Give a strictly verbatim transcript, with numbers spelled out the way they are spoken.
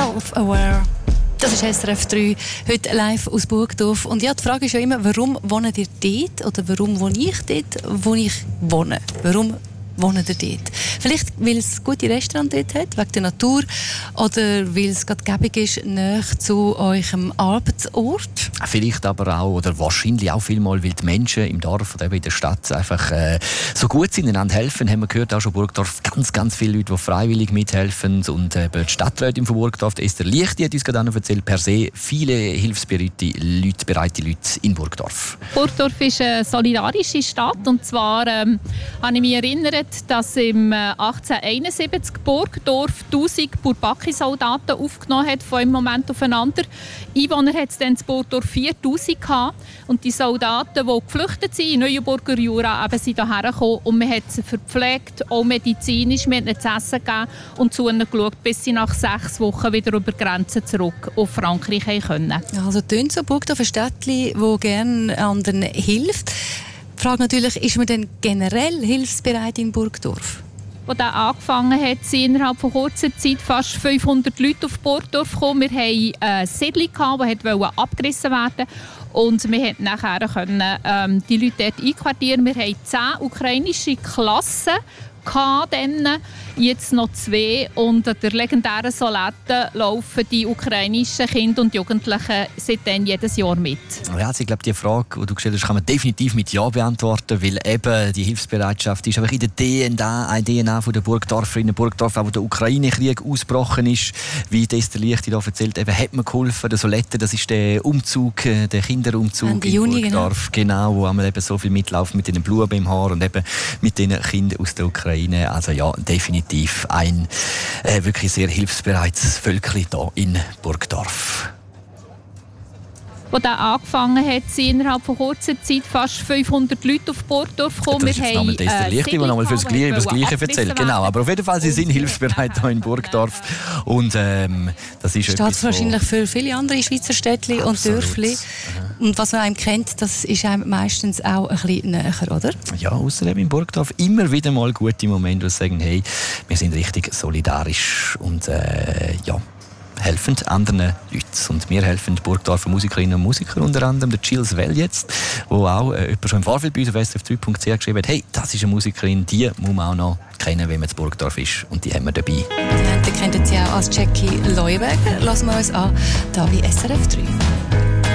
Self-Aware. Das ist S R F drei, heute live aus Burgdorf. Und ja, die Frage ist ja immer, warum wohnt ihr dort? Oder warum wohne ich dort, wo ich wohne? Warum wohnt ihr dort? Vielleicht, weil es gute Restaurants dort hat, wegen der Natur. Oder weil es gerade gäbig ist, nahe zu eurem Arbeitsort. Vielleicht aber auch, oder wahrscheinlich auch vielmal, weil die Menschen im Dorf oder eben in der Stadt einfach äh, so gut sind, einander helfen. Haben wir gehört, auch schon Burgdorf, ganz, ganz viele Leute, die freiwillig mithelfen. Und äh, die Stadträtin von Burgdorf, Esther Lichti, hat uns gerade auch erzählt, per se viele hilfsbereite Leute, bereite Leute in Burgdorf. Burgdorf ist eine solidarische Stadt. Und zwar ähm, habe ich mich erinnert, dass im achtzehnhunderteinundsiebzig Burgdorf tausend Bourbaki-Soldaten aufgenommen hat, von einem Moment aufeinander. Einwohner hat es dann in Burgdorf viertausend gehabt. Und die Soldaten, die geflüchtet sind in Neuenburger Jura, eben sind hierher gekommen und man hat sie verpflegt, auch medizinisch, man hat ihnen zu essen gegeben und zu ihnen geschaut, bis sie nach sechs Wochen wieder über die Grenze zurück auf Frankreich können. Also tönt so Burgdorf ein Städtchen, das gerne anderen hilft. Die Frage natürlich, ist man denn generell hilfsbereit in Burgdorf? Als er angefangen hat, sind innerhalb von kurzer Zeit fast fünfhundert Leute auf Burgdorf gekommen. Wir hatten eine Siedlung, die abgerissen werden wollte. Und wir konnten nachher können, ähm, die Leute dort einquartieren. Wir hatten zehn ukrainische Klassen. Dann, jetzt noch zwei. Und an der legendären Solette laufen die ukrainischen Kinder und Jugendlichen seitdem jedes Jahr mit. Ja, also ich glaube, die Frage, die du gestellt hast, kann man definitiv mit Ja beantworten, weil eben die Hilfsbereitschaft ist einfach in der D N A, D N A von der Burgdorferinnen, Burgdorf, auch wo der Ukraine-Krieg ausgebrochen ist, wie Esther Lichti da erzählt, eben hat man geholfen, der Solette, das ist der Umzug, der Kinderumzug Ende in Juni, Burgdorf, genau, genau, wo haben wir eben so viel mitlaufen mit den Blumen im Haar und eben mit den Kindern aus der Ukraine. Also ja, definitiv ein äh, wirklich sehr hilfsbereites Völkchen hier in Burgdorf. Als er angefangen hat, sind innerhalb von kurzer Zeit fast fünfhundert Leute auf Burgdorf gekommen. Das ist jetzt nochmal Esther Lichti, die nochmal für das Gleiche, das Gleiche erzählt. Genau, aber auf jeden Fall, sie sind hilfsbereit hier in Burgdorf. Und ähm, das ist steht es wahrscheinlich für viele andere Schweizer Städtchen und Dörfli. Und was man einem kennt, das ist einem meistens auch ein bisschen näher, oder? Ja, außerdem in Burgdorf immer wieder mal gute Momente, wo sie sagen, hey, wir sind richtig solidarisch und äh, ja, helfen anderen Leuten. Und wir helfen Burgdorfer Musikerinnen und Musiker, unter anderem der Gilles Well jetzt, wo auch äh, jemand schon im Vorfeld bei uns auf S R F drei punkt c h geschrieben hat, hey, das ist eine Musikerin, die muss man auch noch kennen, wenn man in Burgdorf ist. Und die haben wir dabei. Die kennt sie auch als Jackie Leuberger. Lassen wir uns an, da bei S R F drei.